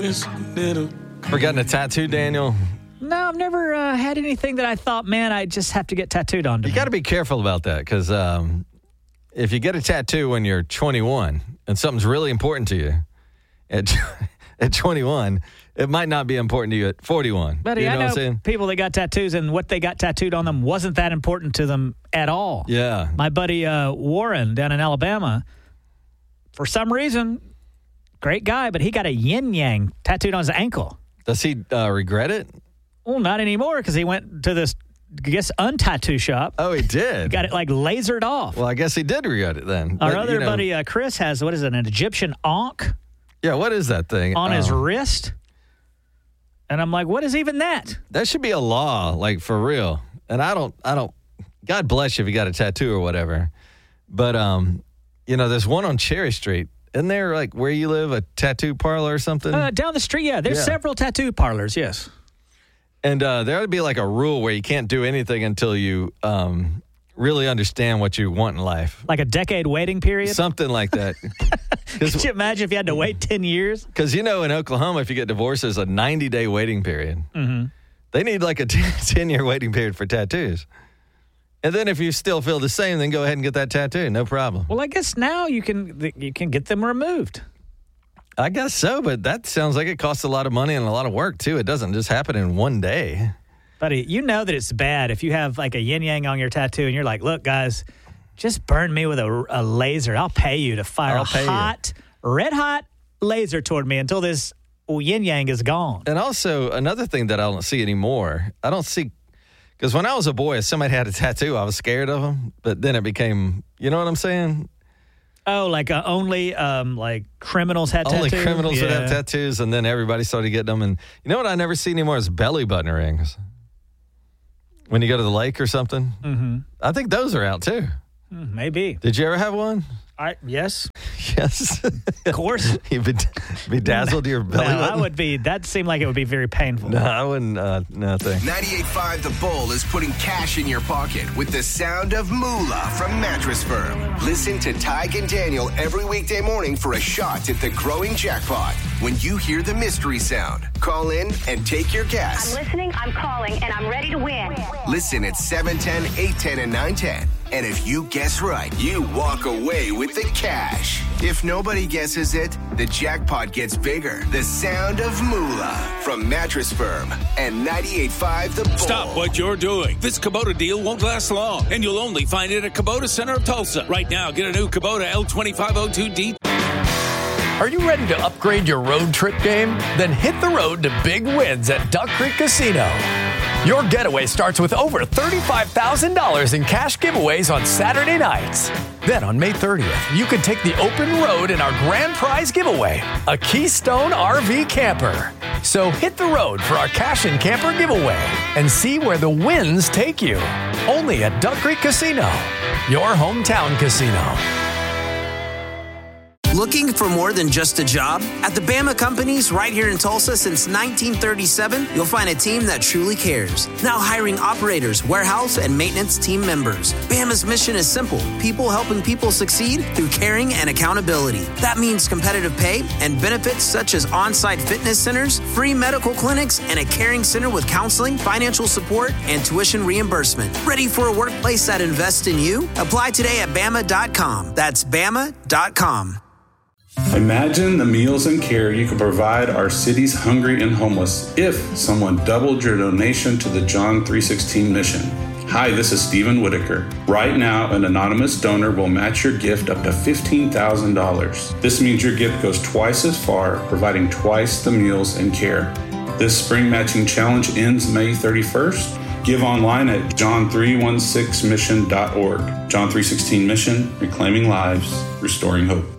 For getting a tattoo, Daniel? No, I've never had anything that I thought, man, I just have to get tattooed on. You got to be careful about that because if you get a tattoo when you're 21 and something's really important to you at 21, it might not be important to you at 41. Buddy, you know I know what I'm saying? people that got tattoos and what they got tattooed on them wasn't that important to them at all. Yeah. My buddy Warren down in Alabama, for some reason, great guy, but he got a yin-yang tattooed on his ankle. Does he regret it? Well, not anymore because he went to this, I guess, untattoo shop. Oh, he did? Got it, like, lasered off. Well, I guess he did regret it then. Our But, other buddy Chris has, what is it, an Egyptian ankh? Yeah, what is that thing? On his wrist. And I'm like, what is even that? That should be a law, like, for real. And I don't, God bless you if you got a tattoo or whatever. But, there's one on Cherry Street. Isn't there, like, where you live, a tattoo parlor or something? Down the street, yeah. There's several tattoo parlors, yes. And there ought to be, like, a rule where you can't do anything until you really understand what you want in life. Like a decade waiting period? Something like that. Could you imagine if you had to wait 10 years? Because, in Oklahoma, if you get divorced, there's a 90-day waiting period. Mm-hmm. They need, like, a 10-year waiting period for tattoos. And then if you still feel the same, then go ahead and get that tattoo. No problem. Well, I guess now you can get them removed. I guess so, but that sounds like it costs a lot of money and a lot of work, too. It doesn't just happen in one day. Buddy, you know that it's bad if you have like a yin-yang on your tattoo and you're like, look, guys, just burn me with a laser. I'll pay you to fire red hot laser toward me until this yin-yang is gone. And also, another thing that I don't see anymore, because when I was a boy, if somebody had a tattoo, I was scared of them, but then it became, you know what I'm saying? Oh, like only like criminals had tattoos? Only criminals would have tattoos, and then everybody started getting them. And you know what I never see anymore is belly button rings. When you go to the lake or something. Mm-hmm. I think those are out, too. Maybe. Did you ever have one? Yes. Yes. Of course. You've been bedazzled to your belly button? That seemed like it would be very painful. No, I wouldn't, no thanks. 98.5 The Bull is putting cash in your pocket with the sound of moolah from Mattress Firm. Listen to Tig and Daniel every weekday morning for a shot at the growing jackpot. When you hear the mystery sound, call in and take your guess. I'm listening, I'm calling, and I'm ready to win. Listen at 710, 810, and 910. And if you guess right, you walk away with the cash. If nobody guesses it, the jackpot gets bigger. The sound of moolah from Mattress Firm and 98.5 The Bull. Stop what you're doing. This Kubota deal won't last long, and you'll only find it at Kubota Center of Tulsa. Right now, get a new Kubota L2502D. Are you ready to upgrade your road trip game? Then hit the road to big wins at Duck Creek Casino. Your getaway starts with over $35,000 in cash giveaways on Saturday nights. Then on May 30th, you can take the open road in our grand prize giveaway, a Keystone RV camper. So hit the road for our cash and camper giveaway and see where the wins take you. Only at Duck Creek Casino, your hometown casino. Looking for more than just a job? At the Bama Companies right here in Tulsa since 1937, you'll find a team that truly cares. Now hiring operators, warehouse, and maintenance team members. Bama's mission is simple. People helping people succeed through caring and accountability. That means competitive pay and benefits such as on-site fitness centers, free medical clinics, and a caring center with counseling, financial support, and tuition reimbursement. Ready for a workplace that invests in you? Apply today at Bama.com. That's Bama.com. Imagine the meals and care you could provide our city's hungry and homeless if someone doubled your donation to the John 3:16 mission. Hi, this is Stephen Whitaker. Right now, an anonymous donor will match your gift up to $15,000. This means your gift goes twice as far, providing twice the meals and care. This spring matching challenge ends May 31st. Give online at john316mission.org. John 3:16 Mission, reclaiming lives, restoring hope.